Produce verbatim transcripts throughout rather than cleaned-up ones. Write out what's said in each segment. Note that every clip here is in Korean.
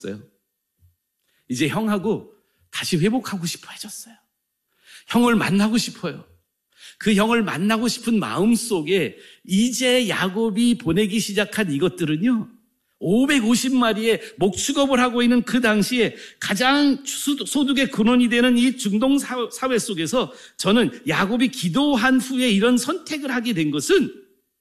이제 형하고 다시 회복하고 싶어 해졌어요. 형을 만나고 싶어요. 그 형을 만나고 싶은 마음 속에 이제 야곱이 보내기 시작한 이것들은요, 오백오십 마리의 목축업을 하고 있는 그 당시에 가장 소득의 근원이 되는 이 중동 사회 속에서 저는 야곱이 기도한 후에 이런 선택을 하게 된 것은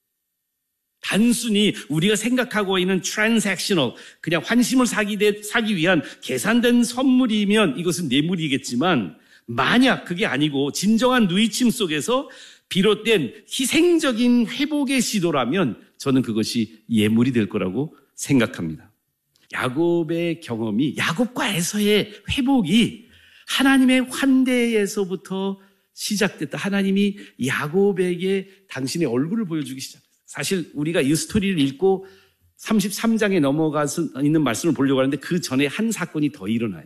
단순히 우리가 생각하고 있는 트랜잭셔널, 그냥 환심을 사기, 사기 위한 계산된 선물이면 이것은 뇌물이겠지만, 만약 그게 아니고 진정한 누이침 속에서 비롯된 희생적인 회복의 시도라면 저는 그것이 예물이 될 거라고 생각합니다. 야곱의 경험이, 야곱과 에서의 회복이 하나님의 환대에서부터 시작됐다. 하나님이 야곱에게 당신의 얼굴을 보여주기 시작했어요. 사실 우리가 이 스토리를 읽고 삼십삼 장에 넘어가서 있는 말씀을 보려고 하는데 그 전에 한 사건이 더 일어나요.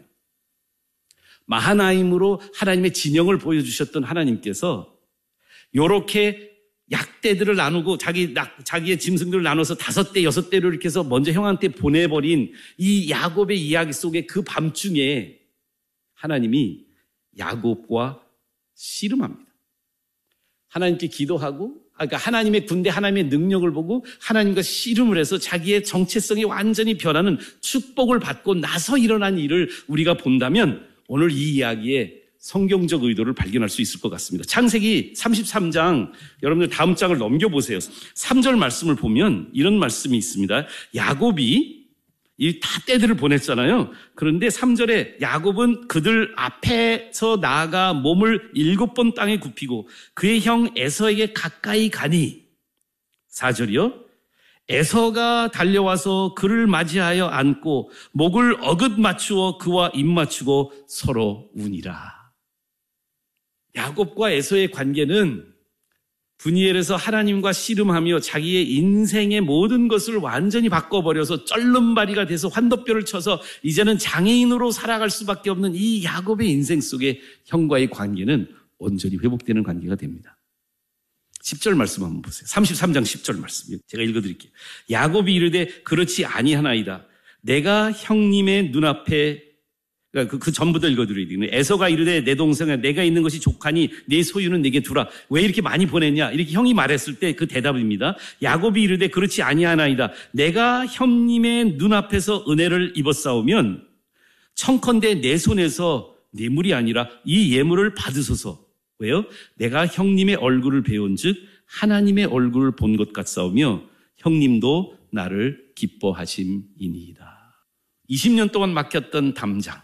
마하나임으로 하나님의 진영을 보여주셨던 하나님께서 요렇게 약대들을 나누고 자기, 자기의 짐승들을 나눠서 다섯 대, 여섯 대로 이렇게 해서 먼저 형한테 보내버린 이 야곱의 이야기 속에 그 밤중에 하나님이 야곱과 씨름합니다. 하나님께 기도하고, 그러니까 하나님의 군대, 하나님의 능력을 보고 하나님과 씨름을 해서 자기의 정체성이 완전히 변하는 축복을 받고 나서 일어난 일을 우리가 본다면 오늘 이 이야기의 성경적 의도를 발견할 수 있을 것 같습니다. 창세기 삼십삼 장, 여러분들 다음 장을 넘겨보세요. 삼 절 말씀을 보면 이런 말씀이 있습니다. 야곱이 이 다 떼들을 보냈잖아요. 그런데 삼 절에 야곱은 그들 앞에서 나아가 몸을 일곱 번 땅에 굽히고 그의 형 에서에게 가까이 가니, 사 절이요. 에서가 달려와서 그를 맞이하여 안고 목을 어긋 맞추어 그와 입 맞추고 서로 우니라. 야곱과 에서의 관계는 분이엘에서 하나님과 씨름하며 자기의 인생의 모든 것을 완전히 바꿔버려서 쩔름바리가 돼서 환도뼈를 쳐서 이제는 장애인으로 살아갈 수밖에 없는 이 야곱의 인생 속에 형과의 관계는 온전히 회복되는 관계가 됩니다. 십 절 말씀 한번 보세요. 삼십삼 장 십 절 말씀 제가 읽어드릴게요. 야곱이 이르되 그렇지 아니하나이다. 내가 형님의 눈앞에, 그러니까 그, 그 전부터 읽어드려야 되겠네. 에서가 이르되 내 동생아 내가 있는 것이 족하니 내 소유는 내게 두라. 왜 이렇게 많이 보냈냐? 이렇게 형이 말했을 때 그 대답입니다. 야곱이 이르되 그렇지 아니하나이다. 내가 형님의 눈앞에서 은혜를 입었사오면 청컨대 내 손에서 뇌물이 아니라 이 예물을 받으소서. 왜요? 내가 형님의 얼굴을 배운 즉 하나님의 얼굴을 본 것 같사오며 형님도 나를 기뻐하심이니이다. 이십 년 동안 막혔던 담장,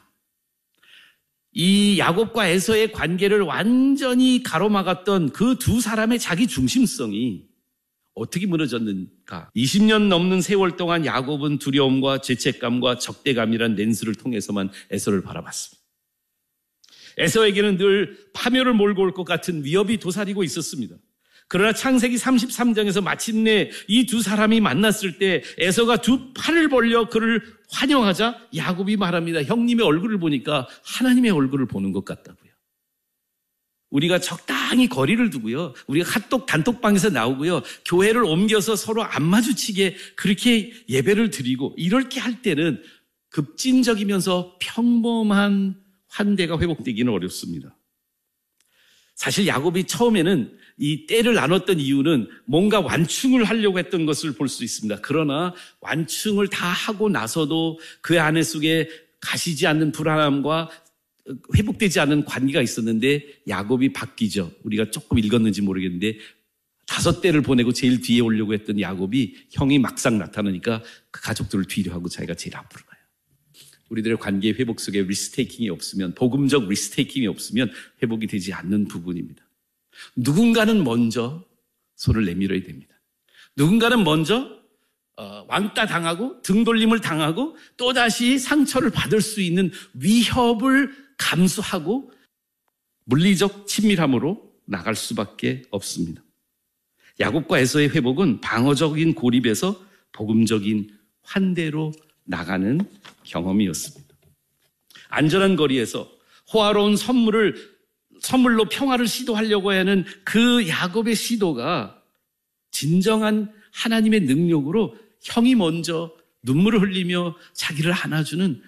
이 야곱과 에서의 관계를 완전히 가로막았던 그 두 사람의 자기 중심성이 어떻게 무너졌는가? 이십 년 넘는 세월 동안 야곱은 두려움과 죄책감과 적대감이란 렌즈를 통해서만 에서를 바라봤습니다. 에서에게는 늘 파멸을 몰고 올 것 같은 위협이 도사리고 있었습니다. 그러나 창세기 삼십삼 장에서 마침내 이 두 사람이 만났을 때 에서가 두 팔을 벌려 그를 환영하자 야곱이 말합니다. 형님의 얼굴을 보니까 하나님의 얼굴을 보는 것 같다고요. 우리가 적당히 거리를 두고요. 우리가 핫독 단톡방에서 나오고요. 교회를 옮겨서 서로 안 마주치게 그렇게 예배를 드리고 이렇게 할 때는 급진적이면서 평범한 환대가 회복되기는 어렵습니다. 사실 야곱이 처음에는 이 때를 나눴던 이유는 뭔가 완충을 하려고 했던 것을 볼 수 있습니다. 그러나 완충을 다 하고 나서도 그 안에 속에 가시지 않는 불안함과 회복되지 않은 관계가 있었는데 야곱이 바뀌죠. 우리가 조금 읽었는지 모르겠는데 다섯 대를 보내고 제일 뒤에 오려고 했던 야곱이 형이 막상 나타나니까 그 가족들을 뒤로 하고 자기가 제일 앞으로 가요. 우리들의 관계 회복 속에 리스테이킹이 없으면, 복음적 리스테이킹이 없으면 회복이 되지 않는 부분입니다. 누군가는 먼저 손을 내밀어야 됩니다. 누군가는 먼저 어, 왕따 당하고 등돌림을 당하고 또다시 상처를 받을 수 있는 위협을 감수하고 물리적 친밀함으로 나갈 수밖에 없습니다. 야곱과 에서의 회복은 방어적인 고립에서 복음적인 환대로 나가는 경험이었습니다. 안전한 거리에서 호화로운 선물을 선물로 평화를 시도하려고 하는 그 야곱의 시도가 진정한 하나님의 능력으로 형이 먼저 눈물을 흘리며 자기를 안아주는